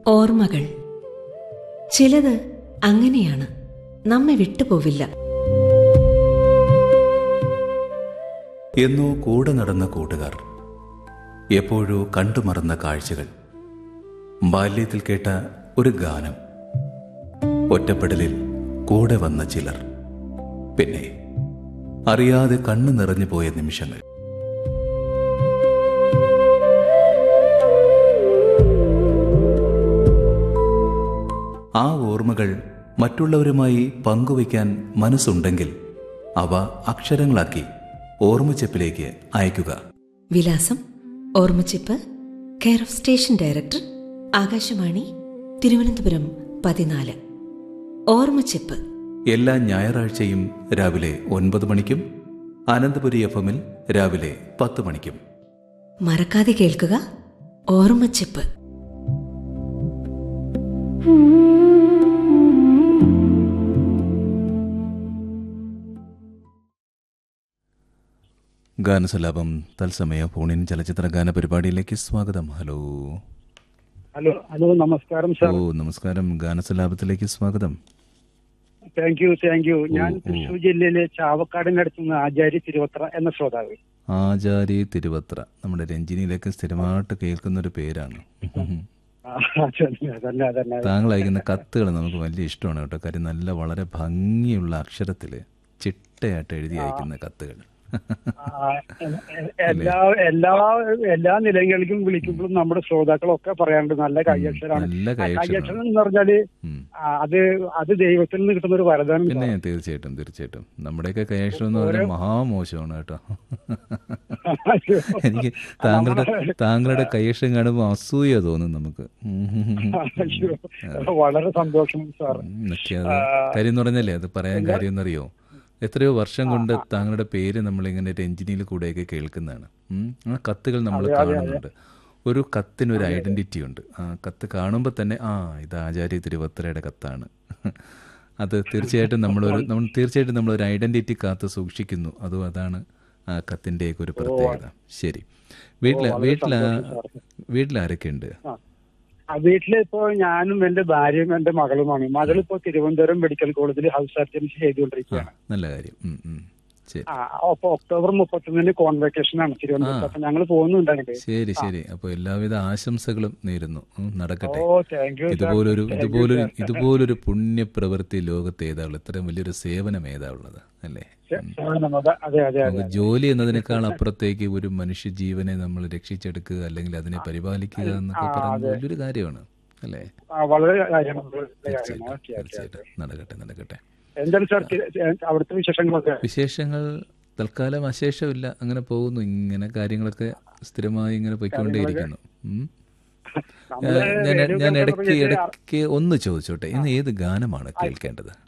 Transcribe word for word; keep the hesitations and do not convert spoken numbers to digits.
ഓർമ്മകൾ ചിലത് അങ്ങനെയാണ്, നമ്മെ വിട്ടുപോവില്ല. എന്നോ കൂടെ നടന്ന കൂട്ടുകാർ, എപ്പോഴോ കണ്ടുമറന്ന കാഴ്ചകൾ, ബാല്യത്തിൽ കേട്ട ഒരു ഗാനം, ഒറ്റപ്പെടലിൽ കൂടെ വന്ന ചിലർ, പിന്നെ അറിയാതെ കണ്ണു നിറഞ്ഞു പോയ നിമിഷങ്ങൾ. ആ ഓർമ്മകൾ മറ്റുള്ളവരുമായി പങ്കുവയ്ക്കാൻ മനസ്സുണ്ടെങ്കിൽ അവ അക്ഷരങ്ങളാക്കി ഓർമ്മച്ചെപ്പിലേക്ക് അയക്കുക. വിലാസം: ഓർമ്മച്ചെപ്പ്, care of station director, Akashvani, Thiruvananthapuram പതിനാല്. ഓർമ്മച്ചെപ്പ് എല്ലാ ഞായറാഴ്ചയും രാവിലെ ഒൻപത് മണിക്കും അനന്തപുരി എഫ് എമ്മിൽ രാവിലെ പത്ത് മണിക്കും. മറക്കാതെ കേൾക്കുക ഓർമ്മച്ചെപ്പ്. ഗാനസലാപം തത്സമയ ഫോണിൻ ചലച്ചിത്ര ഗാന പരിപാടിയിലേക്ക് സ്വാഗതം. ഹലോ ഹലോ ഹലോ നമസ്കാരം സാർ. ഓ നമസ്കാരം. ഗാനസലാപത്തിലേക്ക് സ്വാഗതം. താങ്ക് യു താങ്ക് യു ഞാൻ തൃശ്ശൂർ ജില്ലയിലെ ചാവക്കാടിനടുത്തുനിന്ന് ആചാര്യ തിരുവത്ര എന്ന ശ്രോതാവ്. ആചാര്യ തിരുവത്ര നമ്മുടെ രഞ്ജിനിയിലേക്ക് സ്ഥിരമായിട്ട് കേൾക്കുന്ന ഒരു പേരാണ്. താങ്കൾ അയക്കുന്ന കത്തുകൾ നമുക്ക് വലിയ ഇഷ്ടമാണ് കേട്ടോ. കാര്യം നല്ല വളരെ ഭംഗിയുള്ള അക്ഷരത്തില് ചിട്ടയായിട്ട് എഴുതി അയക്കുന്ന കത്തുകൾ. എല്ലാ എല്ലാ എല്ലാ നിലങ്ങളിലും വിളിക്കുമ്പോഴും നമ്മുടെ ശ്രോതാക്കളൊക്കെ പറയാറുണ്ട് നല്ല കൈയക്ഷരാണ്. കൈയക്ഷരം എന്ന് പറഞ്ഞാല് അത് അത് ദൈവത്തിൽ നിന്ന് കിട്ടുന്ന ഒരു വരദാനം. പിന്നെ തീർച്ചയായിട്ടും തീർച്ചയായിട്ടും നമ്മുടെയൊക്കെ കൈയക്ഷരം എന്ന് പറഞ്ഞാൽ മഹാമോശമാണ് കേട്ടോ. എനിക്ക് താങ്കളുടെ താങ്കളുടെ കൈയക്ഷരം കാണുമ്പോൾ അസൂയ തോന്നും നമുക്ക്. വളരെ സന്തോഷം സാർ. കാര്യം എന്ന് പറഞ്ഞാലേ അത് പറയാൻ കാര്യം എന്നറിയോ, എത്രയോ വർഷം കൊണ്ട് താങ്കളുടെ പേര് നമ്മളിങ്ങനെ രഞ്ജിനിയിൽ കൂടെയൊക്കെ കേൾക്കുന്നതാണ്. ആ കത്തുകൾ നമ്മൾ കാണുന്നുണ്ട്. ഒരു കത്തിനൊരു ഐഡന്റിറ്റി ഉണ്ട്. ആ കത്ത് കാണുമ്പോൾ തന്നെ ആ ഇത് ആചാര്യ തിരുവത്രയുടെ കത്താണ്. അത് തീർച്ചയായിട്ടും നമ്മളൊരു നമ്മൾ തീർച്ചയായിട്ടും നമ്മളൊരു ഐഡന്റിറ്റി കാത്ത് സൂക്ഷിക്കുന്നു. അതും അതാണ് ആ കത്തിൻ്റെയൊക്കെ ഒരു പ്രത്യേകത. ശരി, വീട്ടിൽ വീട്ടിൽ വീട്ടിലാരൊക്കെ ഉണ്ട്? വീട്ടില് ഇപ്പോ ഞാനും എന്റെ ഭാര്യയും എന്റെ മകളുമാണ്. മകളിപ്പോ തിരുവനന്തപുരം മെഡിക്കൽ കോളേജിൽ ഹൗസ് സർജൻസി ചെയ്തുകൊണ്ടിരിക്കുകയാണ്. നല്ല കാര്യം. അപ്പൊ ഒക്ടോബർ മുപ്പത്തൊന്നിന് കോൺവെക്കേഷൻ ആണ് തിരുവനന്തപുരത്ത്. അപ്പൊ ഞങ്ങൾ പോകുന്നുണ്ടായിരുന്നു. ശരി ശരി. അപ്പൊ എല്ലാവിധ ആശംസകളും നേരുന്നു. നടക്കട്ടെ. ഇതുപോലൊരു ഇതുപോലൊരു ഇതുപോലൊരു പുണ്യപ്രവൃത്തി ലോകത്ത് ഏതാ ഉള്ളത്? ഇത്രയും വലിയൊരു സേവനം ഏതാ ഉള്ളത് അല്ലേ? ജോലി എന്നതിനേക്കാൾ അപ്പുറത്തേക്ക് ഒരു മനുഷ്യ ജീവനെ നമ്മൾ രക്ഷിച്ചെടുക്കുക അല്ലെങ്കിൽ അതിനെ പരിപാലിക്കുക എന്നൊക്കെ പറയുന്നത് വലിയൊരു കാര്യമാണ് അല്ലേ? തീർച്ചയായിട്ടും നടക്കട്ടെ നടക്കട്ടെ. വിശേഷങ്ങൾ തൽക്കാലം അശേഷമില്ല, അങ്ങനെ പോകുന്നു. ഇങ്ങനെ കാര്യങ്ങളൊക്കെ സ്ഥിരമായി ഇങ്ങനെ പോയിക്കൊണ്ടേയിരിക്കുന്നു. ഞാൻ ഞാൻ ഇടയ്ക്ക് ഇടയ്ക്ക് ഒന്ന് ചോദിച്ചോട്ടെ, ഇന്ന് ഏത് ഗാനമാണ് കേൾക്കേണ്ടത്?